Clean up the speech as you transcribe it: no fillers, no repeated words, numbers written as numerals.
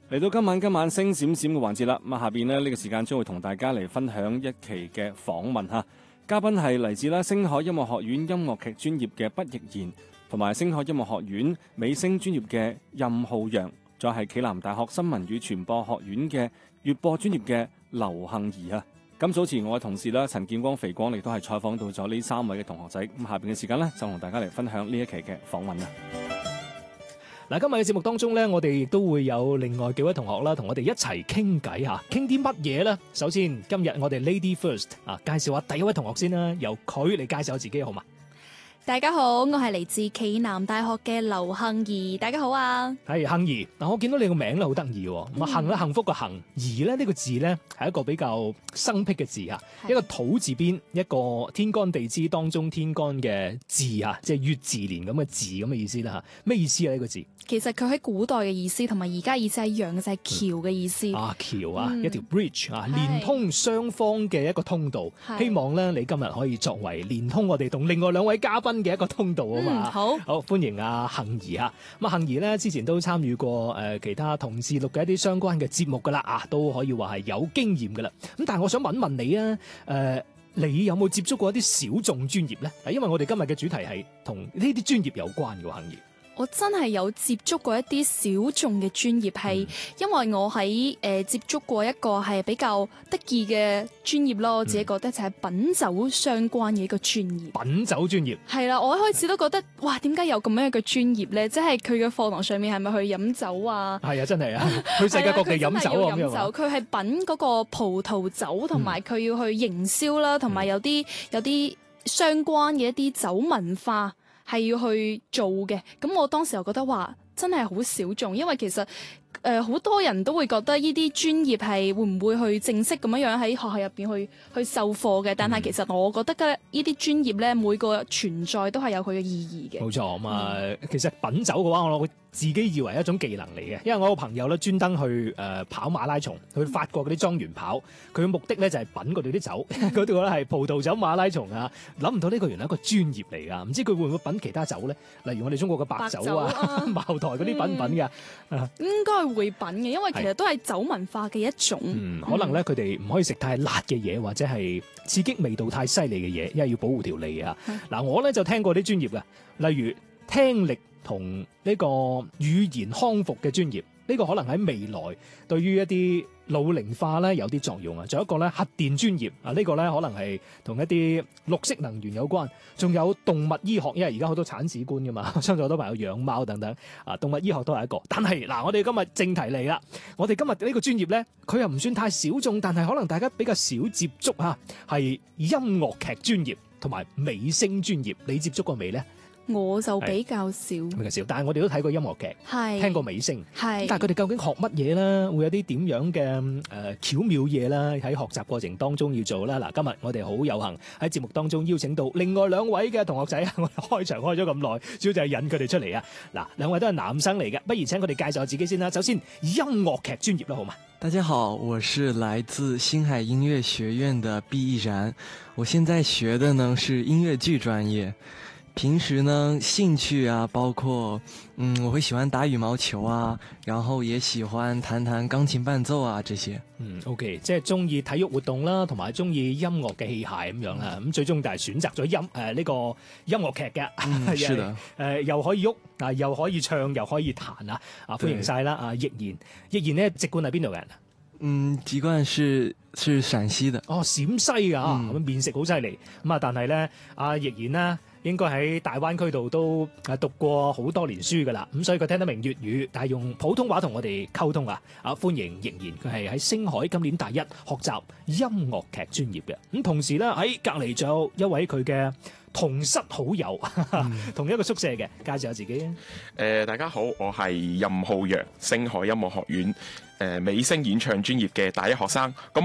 嚟到今晚星閃閃嘅環節啦，咁下邊呢個時間將會同大家嚟分享一期嘅訪問嚇，嘉賓係嚟自星海音樂學院音樂劇專業嘅畢奕賢，同埋星海音樂學院美聲專業嘅任浩陽，再係暨南大學新聞與傳播學院嘅粵播專業嘅劉杏兒啊。咁早前我嘅同事啦，陳建光、肥光亦都係採訪到咗呢3位嘅同學仔，咁下邊嘅時間呢，就同大家嚟分享呢一期嘅訪問啦。 嗱，今日嘅節目當中咧，我哋亦都會有另外幾位同學啦，同我哋一齊傾偈嚇，傾啲乜嘢咧？首先，今日我哋 Lady First 啊，介紹下第一位同學先啦，由佢嚟介紹下自己好嘛？ 大家好，我係嚟自暨南大學嘅劉杏兒，大家好啊。 係杏兒，嗱，我見到你個名咧好得意喎，咁啊杏咧幸福個杏，兒咧呢個字咧係一個比較生僻嘅字啊，一個土字邊，一個天干地支當中天干嘅字啊，即係月字年咁嘅字咁嘅意思啦嚇。咩意思啊呢個字？ 其實佢喺古代嘅意思同埋而家意思係一樣嘅，就係橋嘅意思。 橋啊，一條 bridge 啊，連通雙方嘅一個通道。希望咧你今日可以作為連通我哋同另外2位嘉賓嘅一個通道啊嘛。好歡迎杏兒啊。咁杏兒咧之前都參與過其他同事錄嘅一啲相關嘅節目噶啦，都可以話係有經驗噶啦。咁但係我想問問你啊，你有冇接觸過一啲小眾專業咧？因為我哋今日嘅主題係同呢啲專業有關嘅，杏兒。 我真係有接觸過一啲小眾嘅專業，係因為我喺接觸過一個係比較得意嘅專業咯。我自己覺得就係品酒相關嘅一個專業。 品酒專業係啦，我一開始都覺得哇，點解有咁樣一個專業咧？即係佢嘅課堂上面係咪去飲酒啊？係啊， 真係啊，去世界各地飲酒啊咁樣。 佢係品嗰個葡萄酒，同埋佢要去營銷啦，同埋有啲相關嘅一啲酒文化。係要去做嘅，咁我當時又覺得話真係好小眾，因為其實好多人都會覺得呢啲專業係會唔會去正式咁樣喺學校入邊去授課嘅，但係其實我覺得嘅呢啲專業咧，每個存在都係有佢嘅意義嘅。冇錯，咁啊，其實品酒嘅話，我自己以為一種技能嚟嘅，因為我個朋友咧專登去跑馬拉松，去法國嗰啲莊園跑，佢嘅目的咧就係品嗰度啲酒，嗰度咧係葡萄酒馬拉松啊，諗唔到呢個原來係一個專業嚟㗎，唔知佢會唔會品其他酒咧？例如我哋中國嘅白酒啊、茅台嗰啲品唔品㗎？ 應該會品嘅，因為其實都係酒文化嘅一種。 可能咧佢哋唔可以食太辣嘅嘢，或者係刺激味道太犀利嘅嘢，因為要保護條脷啊。嗱，我咧就聽過啲專業嘅，例如聽力同呢個語言康復嘅專業，呢個可能喺未來對於一啲老齡化咧有啲作用啊。仲有一個咧核電專業啊，呢個咧可能係同一啲綠色能源有關。仲有動物醫學，因為而家好多鏟屎官噶嘛，相信好多朋友養貓等等啊，動物醫學都係一個。但係嗱，我哋今日正題嚟啦，我哋今日呢個專業咧，佢又唔算太小眾，但係可能大家比較少接觸啊，係音樂劇專業同埋美聲專業，你接觸過未咧？ 我就比較少， 但係我哋都睇過音樂劇，聽過美聲，但係佢哋究竟學乜嘢啦？會有啲點樣嘅巧妙嘢啦？喺學習過程當中要做啦。嗱，今日我哋好有幸喺節目當中邀請到另外2位嘅同學仔，我哋開場開咗咁耐，主要就係引佢哋出嚟啊。嗱，2位都係男生嚟嘅，不如請佢哋介紹下自己先啦。首先，音樂劇專業啦，好嘛？ 大家好，我是來自星海音樂學院的畢奕然，我現在學的呢是音樂劇專業。平時呢，興趣啊，包括我會喜歡打羽毛球啊，然後也喜歡彈鋼琴伴奏啊，這些。 OK， 即係中意體育活動啦，同埋中意音樂嘅器械咁樣啦。咁最終就係選擇咗呢個音樂劇嘅。 是的。 又可以喐啊，又可以唱，又可以彈啊！歡迎晒啦，奕然。奕然呢，籍貫係邊度嘅人啊？ 籍貫是陝西的。 陝西啊，咁面食好犀利。咁啊，但係咧，奕然呢，應該喺大灣區度都讀過好多年書噶啦，咁所以佢聽得明粵語，但係用普通話同我哋溝通啊！歡迎奕然，佢係喺星海今年大一學習音樂劇專業嘅。咁同時咧，喺隔離仲有一位佢嘅同室好友，同一個宿舍嘅，介紹下自己啊！ 大家好，我係任浩陽，星海音樂學院美聲演唱專業嘅大一學生。咁